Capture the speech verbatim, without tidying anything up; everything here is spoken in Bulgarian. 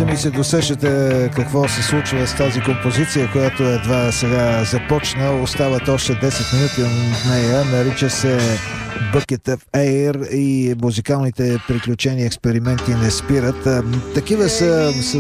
сами се досещате какво се случва с тази композиция, която едва сега започна. Остават още десет минути от нея. Нарича се Bucket of Air и музикалните приключения, експерименти не спират. Такива са